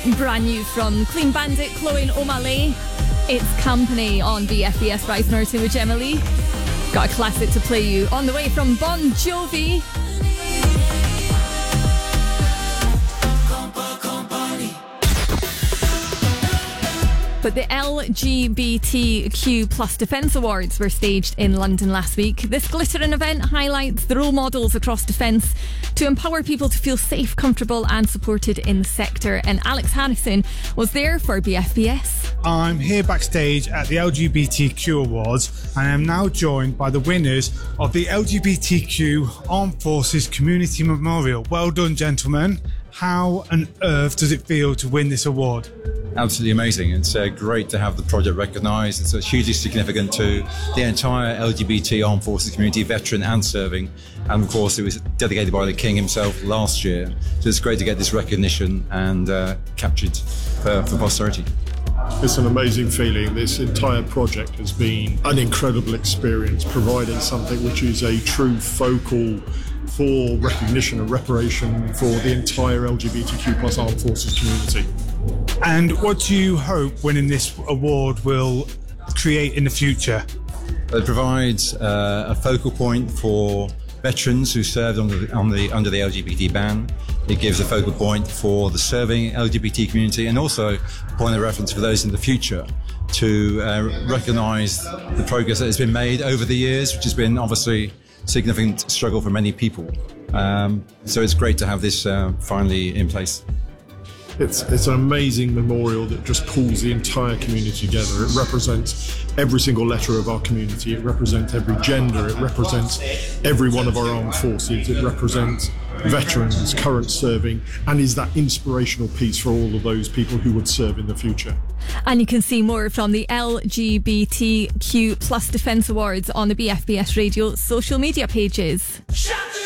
Brand new from Clean Bandit, Chloe and O'Malley. It's Company on BFBS Rise Norton with Gemma Lee. Got a classic to play you on the way from Bon Jovi. But the LGBTQ Plus Defence Awards were staged in London last week. This glittering event highlights the role models across defence to empower people to feel safe, comfortable and supported in the sector. And Alex Harrison was there for BFBS. I'm here backstage at the LGBTQ Awards and I am now joined by the winners of the LGBTQ Armed Forces Community Memorial. Well done, gentlemen. How on earth does it feel to win this award? Absolutely amazing. It's great to have the project recognised. It's hugely significant to the entire LGBT Armed Forces community, veteran and serving. And of course, it was dedicated by the King himself last year. So it's great to get this recognition and captured for posterity. It's an amazing feeling. This entire project has been an incredible experience, providing something which is a true focal for recognition and reparation for the entire LGBTQ plus Armed Forces community. And what do you hope winning this award will create in the future? It provides a focal point for veterans who served under the LGBT ban. It gives a focal point for the serving LGBT community and also a point of reference for those in the future to recognise the progress that has been made over the years, which has been obviously significant struggle for many people. So it's great to have this finally in place. It's an amazing memorial that just pulls the entire community together. It represents every single letter of our community. It represents every gender. It represents every one of our armed forces. It represents veterans, current serving, and is that inspirational piece for all of those people who would serve in the future. And you can see more from the LGBTQ Plus Defence Awards on the BFBS Radio social media pages.